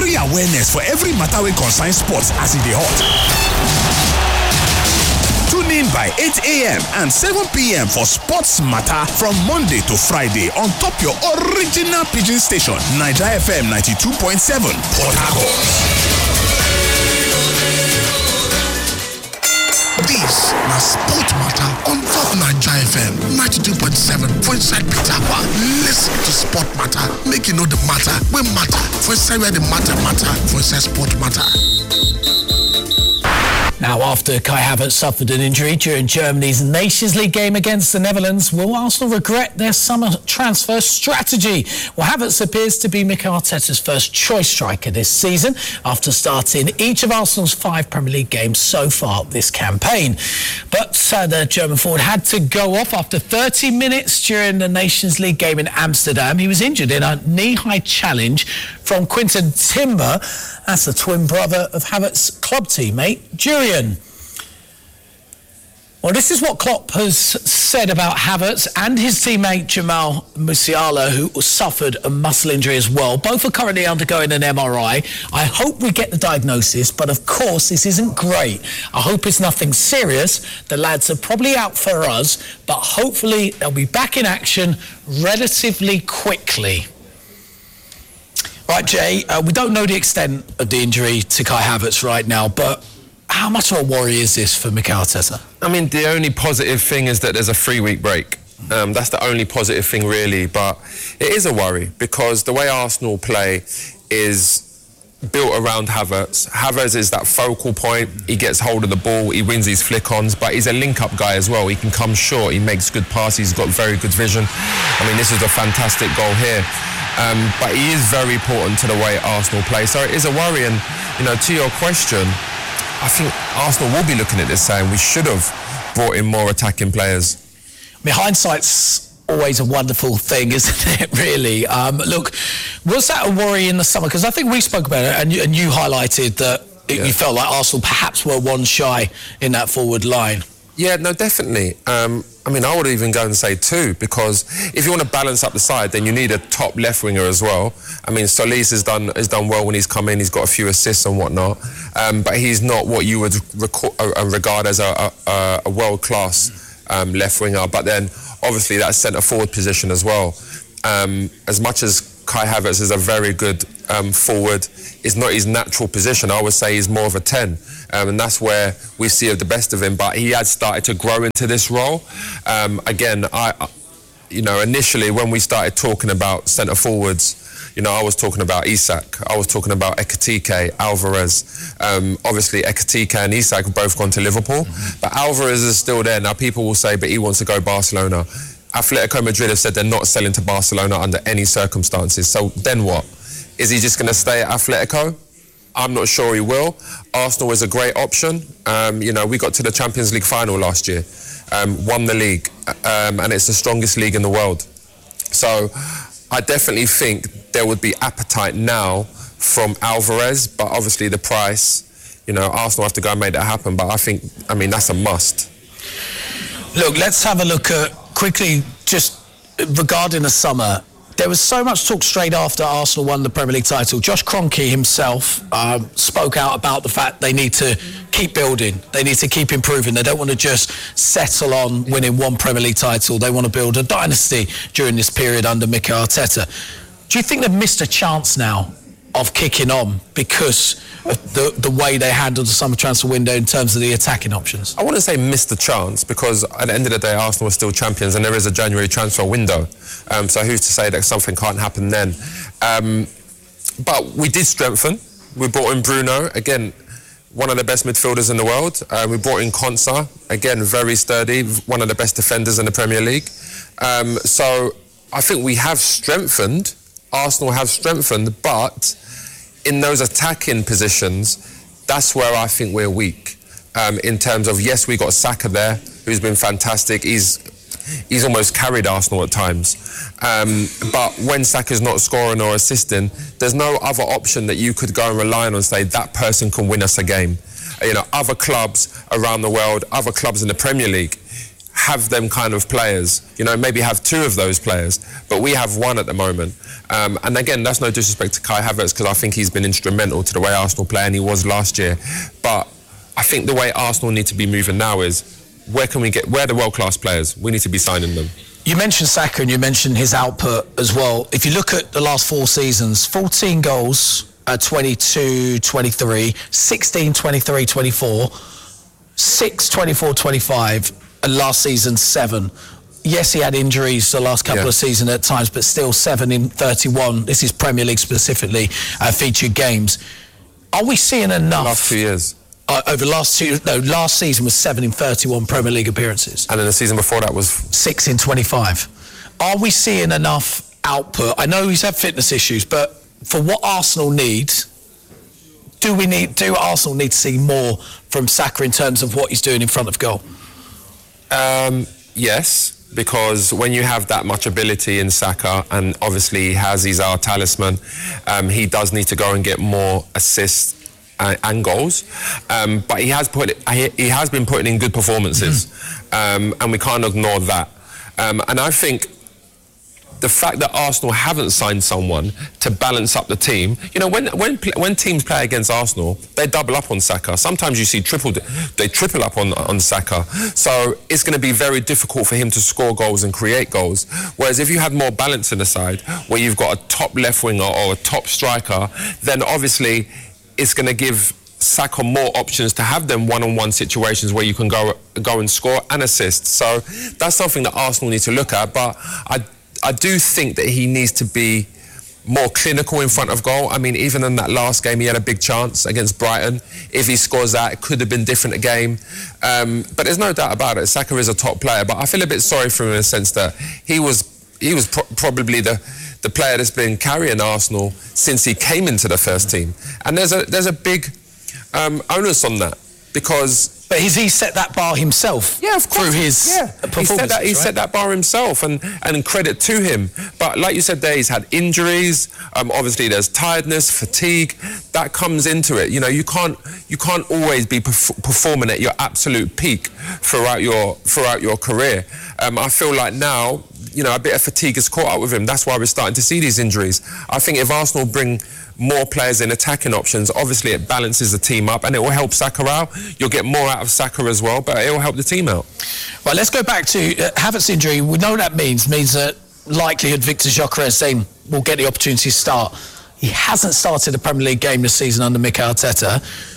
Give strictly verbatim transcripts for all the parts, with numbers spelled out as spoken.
carry awareness for every matter wey concern sports as e dey hot. Tune in by eight a.m. and seven p.m. for Sports Matter from Monday to Friday on top your original Pidgin station, Naija F M ninety-two point seven, Port Harcourt. This na Sport Matter on top Naija F M ninety-two point seven for inside Peter Akwa. Listen to Sport Matter, make you know the matter wey matter for inside where the matter matter for inside Sport Matter. Now, after Kai Havertz suffered an injury during Germany's Nations League game against the Netherlands, will Arsenal regret their summer transfer strategy? Well, Havertz appears to be Mikel Arteta's first choice striker this season after starting each of Arsenal's five Premier League games so far this campaign. But uh, the German forward had to go off after thirty minutes during the Nations League game in Amsterdam. He was injured in a knee-high challenge from Quinton Timber. That's the twin brother of Havertz's club teammate, Jurriën. Well, this is what Klopp has said about Havertz and his teammate Jamal Musiala, who suffered a muscle injury as well. Both are currently undergoing an M R I. I hope we get the diagnosis, but of course this isn't great. I hope it's nothing serious. The lads are probably out for us, but hopefully they'll be back in action relatively quickly. Right, Jay, uh, we don't know the extent of the injury to Kai Havertz right now, but how much of a worry is this for Mikel Arteta? I mean, the only positive thing is that there's a three-week break. Um, that's the only positive thing, really. But it is a worry because the way Arsenal play is built around Havertz. Havertz is that focal point. He gets hold of the ball. He wins his flick-ons, but he's a link-up guy as well. He can come short. He makes good passes. He's got very good vision. I mean, this is a fantastic goal here. Um, but he is very important to the way Arsenal play. So it is a worry. And, you know, to your question, I think Arsenal will be looking at this saying we should have brought in more attacking players. I mean, hindsight's always a wonderful thing, isn't it, really? Um, look, was that a worry in the summer? Because I think we spoke about it and you, and you highlighted that it, yeah. you felt like Arsenal perhaps were one shy in that forward line. Yeah, no, definitely. Um, I mean, I would even go and say two, because if you want to balance up the side, then you need a top left winger as well. I mean, Solis has done has done well when he's come in. He's got a few assists and whatnot, um, but he's not what you would record, uh, regard as a, a, a world-class um, left winger. But then, obviously, that centre-forward position as well. Um, as much as Kai Havertz is a very good um, forward, it's not his natural position. I would say he's more of a ten. Um, and that's where we see the best of him. But he has started to grow into this role. Um, again, I, you know, initially when we started talking about centre forwards, you know, I was talking about Isak, I was talking about Ekitike, Alvarez. Um, obviously, Ekitike and Isak have both gone to Liverpool, mm-hmm. but Alvarez is still there. Now, people will say, but he wants to go Barcelona. Atletico Madrid have said they're not selling to Barcelona under any circumstances. So then what? Is he just going to stay at Atletico? I'm not sure he will. Arsenal is a great option. Um, you know, we got to the Champions League final last year, um, won the league, um, and it's the strongest league in the world. So I definitely think there would be appetite now from Alvarez, but obviously the price, you know, Arsenal have to go and make that happen. But I think, I mean, that's a must. Look, let's have a look at, quickly, just regarding the summer. There was so much talk straight after Arsenal won the Premier League title. Josh Kroenke himself um, spoke out about the fact they need to keep building. They need to keep improving. They don't want to just settle on winning one Premier League title. They want to build a dynasty during this period under Mikel Arteta. Do you think they've missed a chance now of kicking on because of the, the way they handled the summer transfer window in terms of the attacking options? I wouldn't say missed the chance, because at the end of the day, Arsenal are still champions and there is a January transfer window. Um, so who's to say that something can't happen then? Um, but we did strengthen. We brought in Bruno, again, one of the best midfielders in the world. Uh, we brought in Konsa, again, very sturdy, one of the best defenders in the Premier League. Um, so I think we have strengthened. Arsenal have strengthened, but in those attacking positions, that's where I think we're weak. Um, in terms of, yes, we got Saka there, who's been fantastic. He's he's almost carried Arsenal at times. Um, but when Saka's not scoring or assisting, there's no other option that you could go and rely on and say that person can win us a game. You know, other clubs around the world, other clubs in the Premier League have them kind of players, you know, maybe have two of those players, but we have one at the moment. Um, and again, that's no disrespect to Kai Havertz, because I think he's been instrumental to the way Arsenal play, and he was last year. But I think the way Arsenal need to be moving now is, where can we get, where are the world-class players? We need to be signing them. You mentioned Saka and you mentioned his output as well. If you look at the last four seasons, fourteen goals at twenty-two twenty-three, sixteen twenty-three twenty-four, six twenty-four twenty-five, and last season seven. Yes, he had injuries the last couple yeah. of seasons at times, but still seven in thirty-one. This is Premier League specifically, uh, featured games. Are we seeing enough? Last two years. Uh, over last two, no, last season was seven in thirty-one Premier League appearances. And then the season before that was... Six in twenty-five. Are we seeing enough output? I know he's had fitness issues, but for what Arsenal need, do we need, do Arsenal need to see more from Saka in terms of what he's doing in front of goal? Um, yes. Because when you have that much ability in Saka, and obviously he has, he's our talisman, um, he does need to go and get more assists and, and goals. Um, but he has put it, he, he has been putting in good performances, mm-hmm. um, and we can't ignore that. Um, and I think the fact that Arsenal haven't signed someone to balance up the team, you know, when when when teams play against Arsenal, they double up on Saka. Sometimes you see triple, they triple up on on Saka. So it's going to be very difficult for him to score goals and create goals. Whereas if you had more balance in the side, where you've got a top left winger or a top striker, then obviously it's going to give Saka more options to have them one-on-one situations where you can go go and score and assist. So that's something that Arsenal need to look at. But I. I do think that he needs to be more clinical in front of goal. I mean, even in that last game, he had a big chance against Brighton. If he scores that, it could have been different a game. Um, but there's no doubt about it. Saka is a top player, but I feel a bit sorry for him in the sense that he was he was pro- probably the the player that's been carrying Arsenal since he came into the first team. And there's a there's a big um, onus on that, because... But has he set that bar himself? Yeah, of course. Through his yeah. performances, he set that, he right? set that bar himself, and, and credit to him. But like you said there, he's had injuries. Um, obviously, there's tiredness, fatigue. That comes into it. You know, you can't you can't always be perf- performing at your absolute peak throughout your throughout your career. Um, I feel like now, you know, a bit of fatigue has caught up with him. That's why we're starting to see these injuries. I think if Arsenal bring more players in attacking options, obviously it balances the team up, and it will help Saka out. You'll get more out of Saka as well, but it will help the team out. Right, let's go back to uh, Havertz's injury. We know what that means. It means that likelihood Victor Gyökeres then will get the opportunity to start. He hasn't started a Premier League game this season under Mikel Arteta.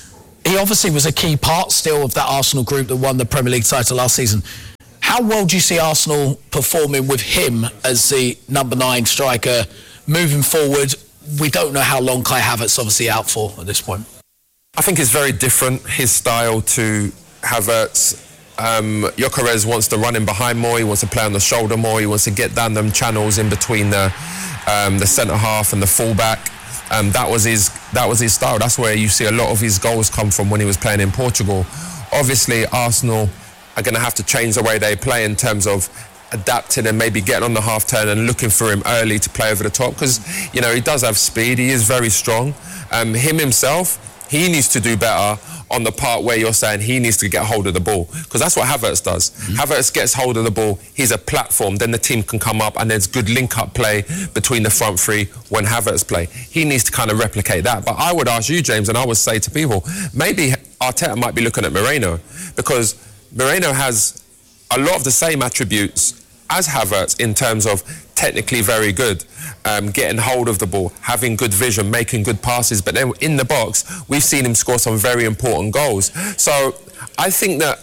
He obviously was a key part still of that Arsenal group that won the Premier League title last season. How well do you see Arsenal performing with him as the number nine striker moving forward? We don't know how long Kai Havertz obviously out for at this point. I think it's very different, his style to Havertz. Um, Gyökeres wants to run in behind more, he wants to play on the shoulder more, he wants to get down them channels in between the um, the centre half and the fullback. Um, that was his that was his style. That's where you see a lot of his goals come from when he was playing in Portugal. Obviously, Arsenal are going to have to change the way they play in terms of adapting and maybe getting on the half turn and looking for him early to play over the top, because, you know, he does have speed, he is very strong. Um, him himself, he needs to do better on the part where you're saying he needs to get hold of the ball, because that's what Havertz does. Mm-hmm. Havertz gets hold of the ball, he's a platform, then the team can come up and there's good link-up play between the front three when Havertz play. He needs to kind of replicate that. But I would ask you, James, and I would say to people, maybe Arteta might be looking at Moreno, because Moreno has a lot of the same attributes as Havertz in terms of technically very good, um, getting hold of the ball, having good vision, making good passes, but then in the box, we've seen him score some very important goals. So I think that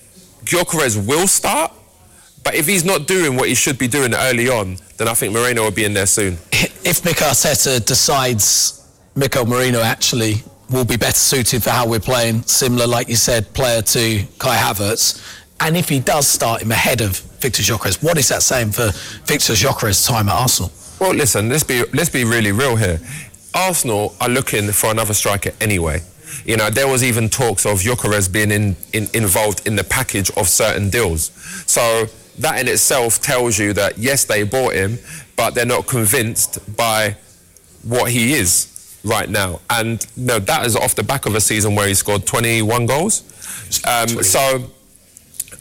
Gyökeres will start, but if he's not doing what he should be doing early on, then I think Moreno will be in there soon. If Mikel Arteta decides Mikel Moreno actually will be better suited for how we're playing, similar, like you said, player to Kai Havertz, and if he does start him ahead of Victor Gyökeres, what is that saying for Victor Gyökeres' time at Arsenal? Well, listen, let's be let's be really real here. Arsenal are looking for another striker anyway. You know, there was even talks of Gyökeres being in, in, involved in the package of certain deals. So that in itself tells you that, yes, they bought him, but they're not convinced by what he is right now. And you know, that is off the back of a season where he scored twenty-one goals. Um, so...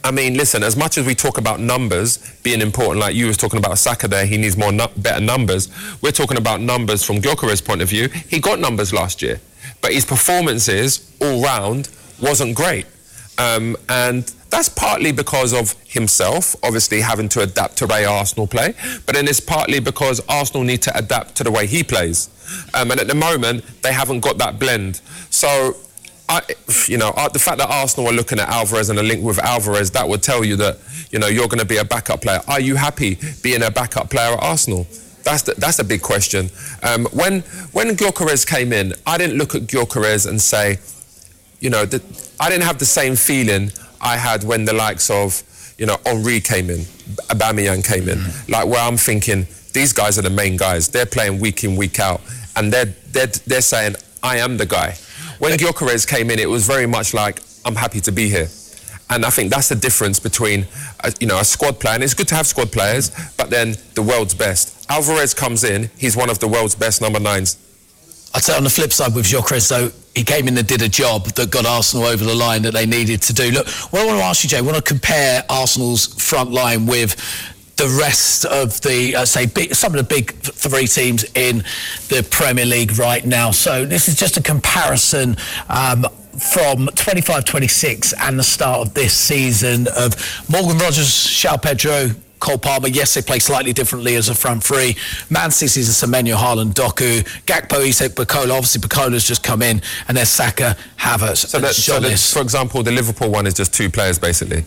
I mean, listen, as much as we talk about numbers being important, like you was talking about Saka there, he needs more nu- better numbers. We're talking about numbers from Gyökeres' point of view. He got numbers last year, but his performances all round wasn't great. Um, and that's partly because of himself, obviously having to adapt to the way Arsenal play, but then it's partly because Arsenal need to adapt to the way he plays. Um, and at the moment, they haven't got that blend. So, I, you know, the fact that Arsenal are looking at Alvarez and a link with Alvarez, that would tell you that, you know, you're going to be a backup player. Are you happy being a backup player at Arsenal? That's the, that's a big question. Um, when when Gyökeres came in, I didn't look at Gyökeres and say, you know, the, I didn't have the same feeling I had when the likes of, you know, Henry came in, Aubameyang came in. Mm. Like, where I'm thinking, these guys are the main guys. They're playing week in, week out. And they're, they're, they're saying, I am the guy. When Gyökeres came in, it was very much like, I'm happy to be here. And I think that's the difference between, a, you know, a squad player, and it's good to have squad players, but then the world's best. Alvarez comes in, he's one of the world's best number nines. I'd say on the flip side with Gyökeres, though, he came in and did a job that got Arsenal over the line that they needed to do. Look, what I want to ask you, Jay, I want to compare Arsenal's front line with the rest of the, uh, say, big, some of the big three teams in the Premier League right now. So this is just a comparison um, from twenty-five twenty-six and the start of this season of Morgan Rogers, João Pedro, Cole Palmer. Yes, they play slightly differently as a front three. Man City's a Semenyo, Haaland, Doku. Gakpo, Isak, Bakola. Obviously, Bakola's just come in, and there's Saka, Havertz, so and that, so that, for example, the Liverpool one is just two players, basically.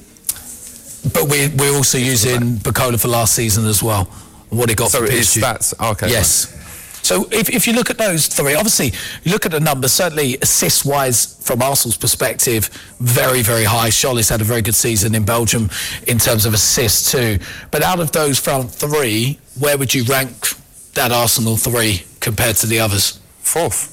But we're, we're also using Bakola for last season as well. What he got so for P S G. So his stats, okay. Yes. Right. So if, if you look at those three, obviously, you look at the numbers, certainly assist-wise, from Arsenal's perspective, very, very high. Scholes had a very good season in Belgium in terms of assists too. But out of those front three, where would you rank that Arsenal three compared to the others? Fourth.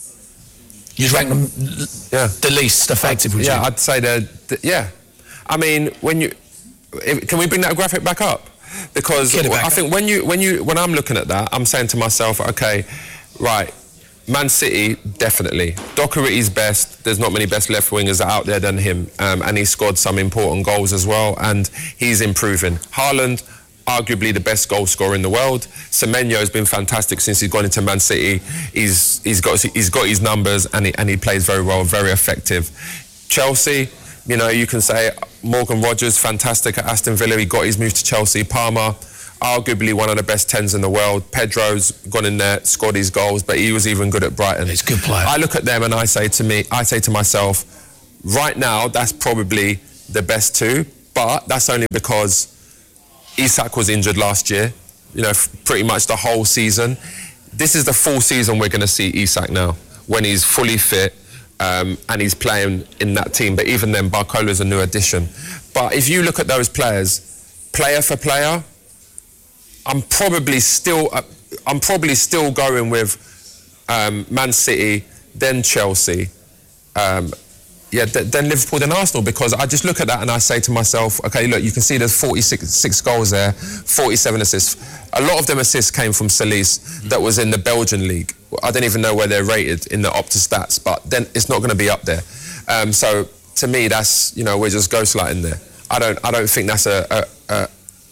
You'd rank them yeah. the least effective, would yeah, you? Yeah, I'd say they're, th- yeah. I mean, when you... If, can we bring that graphic back up? Because I think when you when you when I'm looking at that, I'm saying to myself, okay, right, Man City definitely. Doherty's best. There's not many best left wingers out there than him, um, and he scored some important goals as well, and he's improving. Haaland, arguably the best goal scorer in the world. Semenyo has been fantastic since he's gone into Man City. He's he's got he's got his numbers, and he and he plays very well, very effective. Chelsea. You know, you can say Morgan Rogers, fantastic at Aston Villa. He got his move to Chelsea. Palmer, arguably one of the best tens in the world. Pedro's gone in there, scored his goals, but he was even good at Brighton. He's a good player. I look at them and I say to me, I say to myself, right now, that's probably the best two, but that's only because Isak was injured last year, you know, pretty much the whole season. This is the full season we're going to see Isak now, when he's fully fit. Um, and he's playing in that team, but even then, Barcola's a new addition. But if you look at those players, player for player, I'm probably still, uh, I'm probably still going with um, Man City, then Chelsea, um, yeah, th- then Liverpool, then Arsenal, because I just look at that and I say to myself, okay, look, you can see there's forty-six six goals there, forty-seven assists. A lot of them assists came from Solis, that was in the Belgian league. I don't even know where they're rated in the Opta stats, but then it's not going to be up there. Um, so to me, that's, you know, we're just ghostlighting there. I don't, I don't think that's a, a, a,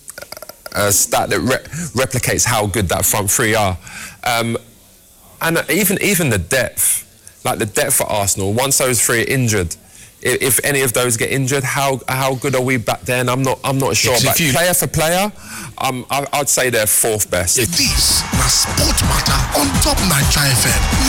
a stat that re- replicates how good that front three are. Um, and even even the depth. Like the depth for Arsenal, once those three are injured, if, if any of those get injured, how how good are we back then? I'm not I'm not sure. Yeah, but you... player for player, um, I, I'd say they're fourth best. This na Sport Matter on Top Nigeria F M